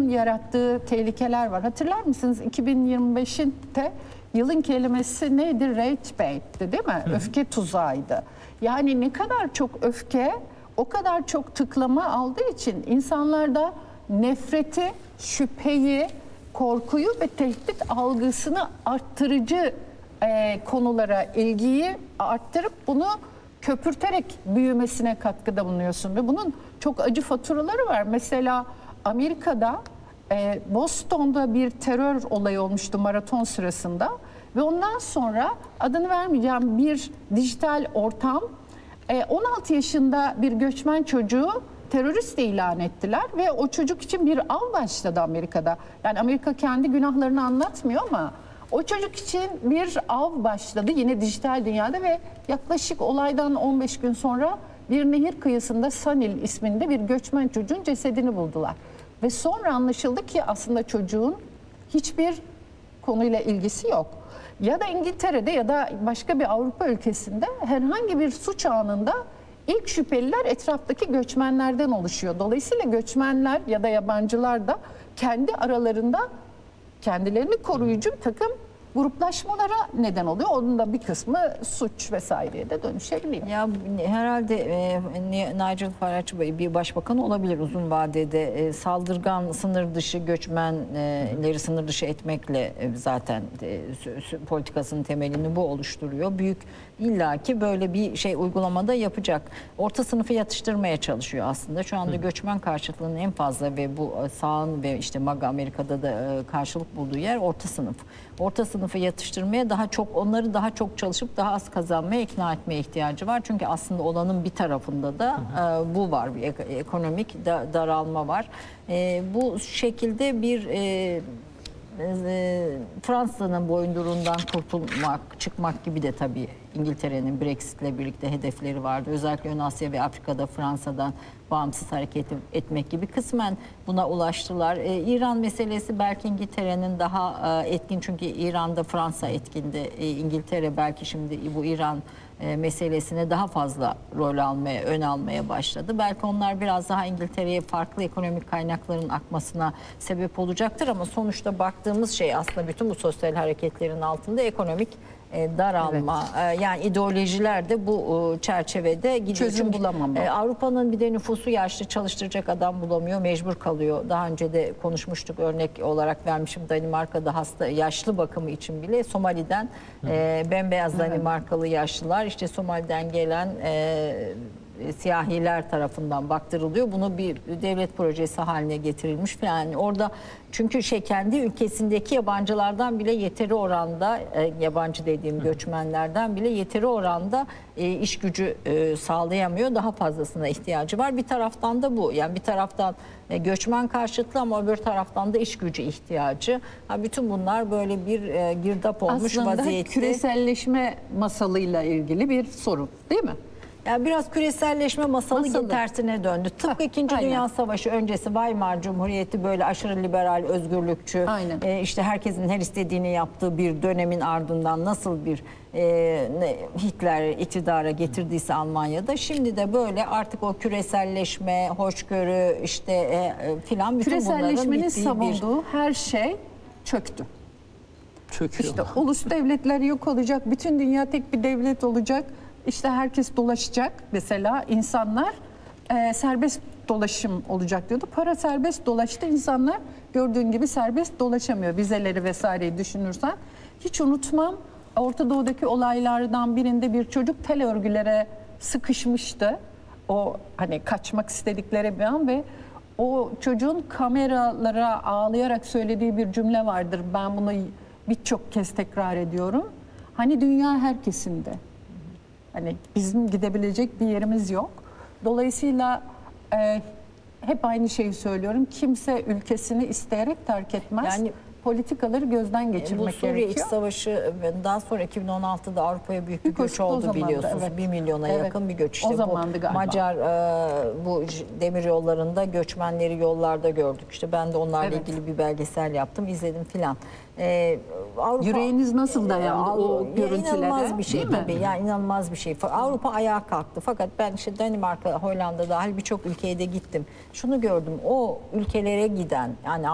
bunun yarattığı tehlikeler var. Hatırlar mısınız 2025'te yılın kelimesi neydi? Rage bait'ti değil mi? Öfke tuzağıydı. Yani ne kadar çok öfke o kadar çok tıklama aldığı için insanlarda nefreti, şüpheyi, korkuyu ve tehdit algısını arttırıcı konulara ilgiyi arttırıp bunu köpürterek büyümesine katkıda bulunuyorsun. Ve bunun çok acı faturaları var. Mesela Amerika'da Boston'da bir terör olayı olmuştu maraton sırasında. Ve ondan sonra adını vermeyeceğim bir dijital ortam 16 yaşında bir göçmen çocuğu terörist ilan ettiler ve o çocuk için bir av başladı Amerika'da. Yani Amerika kendi günahlarını anlatmıyor ama o çocuk için bir av başladı yine dijital dünyada ve yaklaşık olaydan 15 gün sonra bir nehir kıyısında Sanil isminde bir göçmen çocuğun cesedini buldular. Ve sonra anlaşıldı ki aslında çocuğun hiçbir konuyla ilgisi yok. Ya da İngiltere'de ya da başka bir Avrupa ülkesinde herhangi bir suç anında ilk şüpheliler etraftaki göçmenlerden oluşuyor. Dolayısıyla göçmenler ya da yabancılar da kendi aralarında kendilerini koruyucu bir takım gruplaşmalara neden oluyor. Onun da bir kısmı suç vesaireye de dönüşebiliyor. Ya herhalde Nigel Farage bir başbakan olabilir uzun vadede. Saldırgan sınır dışı göçmenleri sınır dışı etmekle zaten politikasının temelini bu oluşturuyor. Büyük illaki böyle bir şey uygulamada yapacak. Orta sınıfı yatıştırmaya çalışıyor aslında. Şu anda göçmen karşıtlığının en fazla ve bu sağın ve işte MAGA Amerika'da da karşılık bulduğu yer orta sınıf. Orta sınıfı yatıştırmaya daha çok onları daha çok çalışıp daha az kazanmaya ikna etmeye ihtiyacı var. Çünkü aslında olanın bir tarafında da bu var. Bir ekonomik daralma var. Bu şekilde bir Fransa'nın boyundurundan kurtulmak, çıkmak gibi de tabii İngiltere'nin Brexit'le birlikte hedefleri vardı. Özellikle Ön Asya ve Afrika'da Fransa'dan bağımsız hareket etmek gibi kısmen buna ulaştılar. İran meselesi belki İngiltere'nin daha etkin çünkü İran'da Fransa etkindi. İngiltere belki şimdi bu İran meselesine daha fazla rol almaya, ön almaya başladı. Belki onlar biraz daha İngiltere'ye farklı ekonomik kaynakların akmasına sebep olacaktır ama sonuçta baktığımız şey aslında bütün bu sosyal hareketlerin altında ekonomik daralma. Evet. Yani ideolojiler de bu çerçevede gidiyor. Çözüm bulamama. Avrupa'nın bir de nüfusu yaşlı, çalıştıracak adam bulamıyor, mecbur kalıyor. Daha önce de konuşmuştuk, örnek olarak vermişim, Danimarka'da hasta yaşlı bakımı için bile Somali'den bembeyaz Danimarkalı yaşlılar işte Somali'den gelen siyahiler tarafından baktırılıyor. Bunu bir devlet projesi haline getirilmiş falan. Yani orada çünkü kendi ülkesindeki yabancılardan bile yeteri oranda yabancı dediğim göçmenlerden bile yeteri oranda iş gücü sağlayamıyor. Daha fazlasına ihtiyacı var. Bir taraftan da bu. Yani bir taraftan göçmen karşıtlı ama öbür taraftan da iş gücü ihtiyacı. Bütün bunlar böyle bir girdap olmuş aslında vaziyette. Aslında küreselleşme masalıyla ilgili bir sorun değil mi? Yani biraz küreselleşme masalı tersine döndü. Tıpkı İkinci Dünya Savaşı öncesi Weimar Cumhuriyeti böyle aşırı liberal, özgürlükçü, işte herkesin her istediğini yaptığı bir dönemin ardından nasıl bir Hitler iktidara getirdiyse Almanya'da, şimdi de böyle artık o küreselleşme, hoşgörü işte filan bütün bunların küreselleşmenin savunduğu her şey çöktü. Çöküyor. İşte ulus devletler yok olacak, bütün dünya tek bir devlet olacak. İşte herkes dolaşacak. Mesela insanlar serbest dolaşım olacak diyordu. Para serbest dolaştı. İnsanlar gördüğün gibi serbest dolaşamıyor. Vizeleri vesaireyi düşünürsen. Hiç unutmam, Orta Doğu'daki olaylardan birinde bir çocuk tel örgülere sıkışmıştı. O hani kaçmak istedikleri bir an ve o çocuğun kameralara ağlayarak söylediği bir cümle vardır. Ben bunu birçok kez tekrar ediyorum. Hani dünya herkesinde. Hani bizim gidebilecek bir yerimiz yok. Dolayısıyla hep aynı şeyi söylüyorum. Kimse ülkesini isteyerek terk etmez. Yani politikaları gözden geçirmek gerekiyor. Bu Suriye iç savaşından sonra 2016'da Avrupa'ya büyük bir göç oldu biliyorsunuz. Evet. 1 milyona yakın bir göç. İşte o zamandı galiba. Macar bu demir yollarında göçmenleri yollarda gördük. İşte ben de onlarla ilgili bir belgesel yaptım, izledim filan. Yüreğiniz nasıl dayandı o görüntülere? İnanılmaz bir şey tabii. Yani inanılmaz bir şey. Avrupa ayağa kalktı. Fakat ben işte Danimarka, Hollanda dahil birçok ülkeye de gittim. Şunu gördüm. O ülkelere giden yani